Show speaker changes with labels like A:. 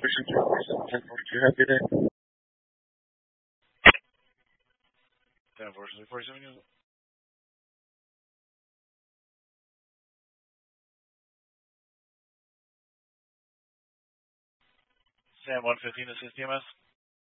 A: Ocean 1042, have a good day.
B: 1047. Sam 115, this is TMS.